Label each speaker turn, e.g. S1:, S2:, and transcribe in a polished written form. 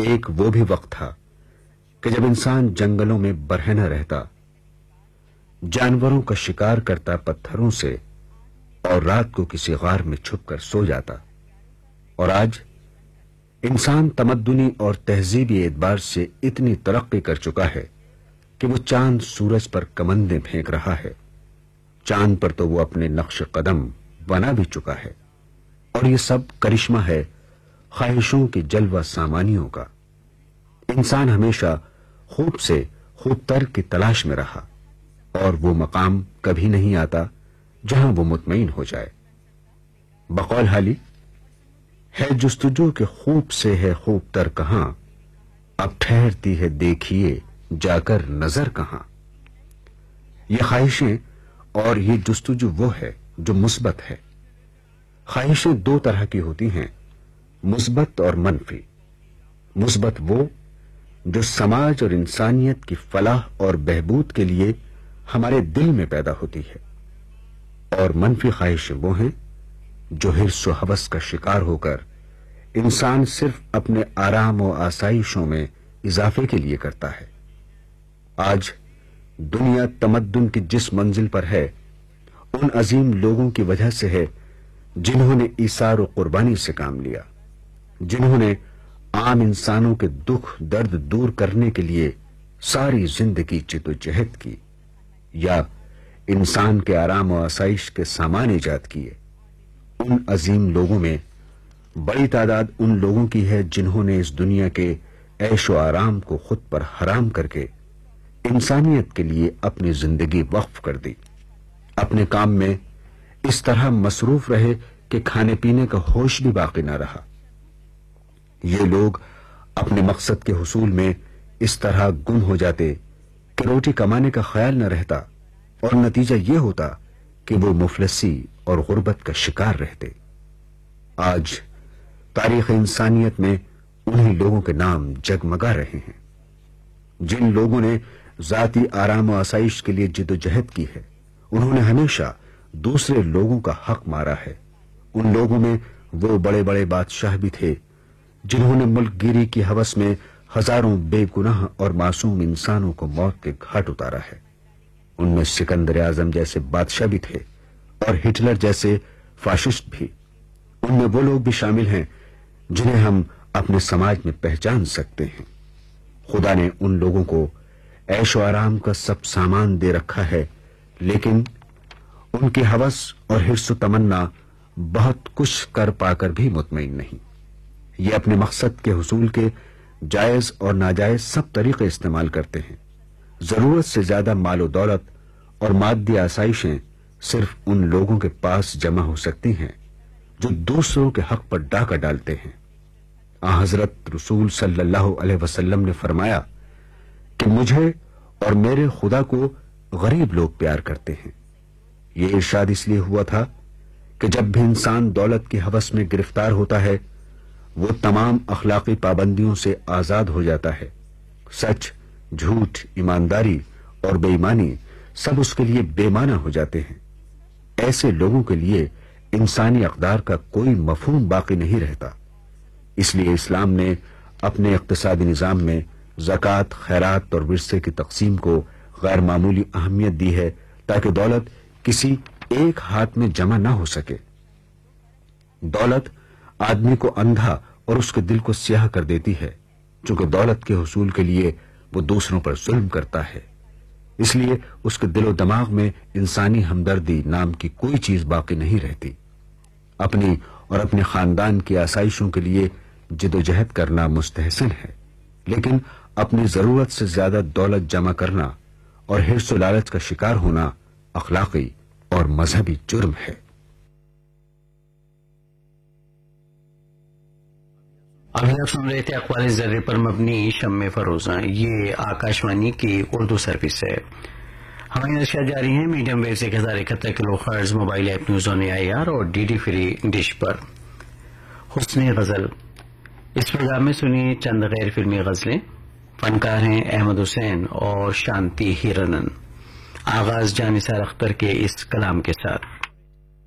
S1: ایک وہ بھی وقت تھا کہ جب انسان جنگلوں میں برہنہ رہتا، جانوروں کا شکار کرتا پتھروں سے، اور رات کو کسی غار میں چھپ کر سو جاتا۔ اور آج انسان تمدنی اور تہذیبی اعتبار سے اتنی ترقی کر چکا ہے کہ وہ چاند سورج پر کمندیں پھینک رہا ہے۔ چاند پر تو وہ اپنے نقش قدم بنا بھی چکا ہے، اور یہ سب کرشمہ ہے خواہشوں کی جلوہ سامانیوں کا۔ انسان ہمیشہ خوب سے خوب تر کی تلاش میں رہا، اور وہ مقام کبھی نہیں آتا جہاں وہ مطمئن ہو جائے۔ بقول حالی ہے جستجو کے خوب سے ہے خوب تر کہاں، اب ٹھہرتی ہے دیکھیے جا کر نظر کہاں۔ یہ خواہشیں اور یہ جستجو وہ ہے جو مثبت ہے۔ خواہشیں دو طرح کی ہوتی ہیں، مثبت اور منفی۔ مثبت وہ جو سماج اور انسانیت کی فلاح اور بہبود کے لیے ہمارے دل میں پیدا ہوتی ہے، اور منفی خواہشیں وہ ہیں جو حرص و ہوس کا شکار ہو کر انسان صرف اپنے آرام و آسائشوں میں اضافے کے لیے کرتا ہے۔ آج دنیا تمدن کی جس منزل پر ہے، ان عظیم لوگوں کی وجہ سے ہے جنہوں نے ایثار و قربانی سے کام لیا، جنہوں نے عام انسانوں کے دکھ درد دور کرنے کے لیے ساری زندگی جدوجہد کی، یا انسان کے آرام و آسائش کے سامان ایجاد کیے۔ ان عظیم لوگوں میں بڑی تعداد ان لوگوں کی ہے جنہوں نے اس دنیا کے عیش و آرام کو خود پر حرام کر کے انسانیت کے لیے اپنی زندگی وقف کر دی، اپنے کام میں اس طرح مصروف رہے کہ کھانے پینے کا ہوش بھی باقی نہ رہا۔ یہ لوگ اپنے مقصد کے حصول میں اس طرح گم ہو جاتے کہ روٹی کمانے کا خیال نہ رہتا، اور نتیجہ یہ ہوتا کہ وہ مفلسی اور غربت کا شکار رہتے۔ آج تاریخ انسانیت میں انہی لوگوں کے نام جگمگا رہے ہیں۔ جن لوگوں نے ذاتی آرام و آسائش کے لیے جدوجہد کی ہے، انہوں نے ہمیشہ دوسرے لوگوں کا حق مارا ہے۔ ان لوگوں میں وہ بڑے بڑے بادشاہ بھی تھے جنہوں نے ملک گیری کی ہوس میں ہزاروں بے گناہ اور معصوم انسانوں کو موت کے گھاٹ اتارا ہے۔ ان میں سکندر اعظم جیسے بادشاہ بھی تھے، اور ہٹلر جیسے فاشسٹ بھی۔ ان میں وہ لوگ بھی شامل ہیں جنہیں ہم اپنے سماج میں پہچان سکتے ہیں۔ خدا نے ان لوگوں کو عیش و آرام کا سب سامان دے رکھا ہے، لیکن ان کی ہوس اور حرص و تمنا بہت کچھ کر پا کر بھی مطمئن نہیں۔ یہ اپنے مقصد کے حصول کے جائز اور ناجائز سب طریقے استعمال کرتے ہیں۔ ضرورت سے زیادہ مال و دولت اور مادی آسائشیں صرف ان لوگوں کے پاس جمع ہو سکتی ہیں جو دوسروں کے حق پر ڈاکہ ڈالتے ہیں۔ حضرت رسول صلی اللہ علیہ وسلم نے فرمایا کہ مجھے اور میرے خدا کو غریب لوگ پیار کرتے ہیں۔ یہ ارشاد اس لیے ہوا تھا کہ جب بھی انسان دولت کی ہوس میں گرفتار ہوتا ہے، وہ تمام اخلاقی پابندیوں سے آزاد ہو جاتا ہے۔ سچ، جھوٹ، ایمانداری اور بے ایمانی سب اس کے لیے بے معنی ہو جاتے ہیں۔ ایسے لوگوں کے لیے انسانی اقدار کا کوئی مفہوم باقی نہیں رہتا۔ اس لیے اسلام نے اپنے اقتصادی نظام میں زکوٰۃ، خیرات اور ورثے کی تقسیم کو غیر معمولی اہمیت دی ہے، تاکہ دولت کسی ایک ہاتھ میں جمع نہ ہو سکے۔ دولت آدمی کو اندھا اور اس کے دل کو سیاہ کر دیتی ہے، چونکہ دولت کے حصول کے لیے وہ دوسروں پر ظلم کرتا ہے۔ اس لیے اس کے دل و دماغ میں انسانی ہمدردی نام کی کوئی چیز باقی نہیں رہتی۔ اپنی اور اپنے خاندان کی آسائشوں کے لیے جدوجہد کرنا مستحسن ہے، لیکن اپنی ضرورت سے زیادہ دولت جمع کرنا اور حرص و لالچ کا شکار ہونا اخلاقی اور مذہبی جرم ہے۔
S2: ابھی آپ سن رہے تھے اقوال ذرے پر مبنی شمع فروزاں، یہ آکاشوانی کی اردو سروس ہے۔ ہماری نشریات جاری ہیں میڈیم ویو سے 1071 کلو hertz, mobile app news on AIR اور DD فری ڈش پر۔ حسن غزل، اس پروگرام میں سنیے چند غیر فلمی غزلیں۔ فنکار ہیں احمد حسین اور شانتی ہیرنن۔ آغاز جان نثار اختر کے اس کلام کے ساتھ۔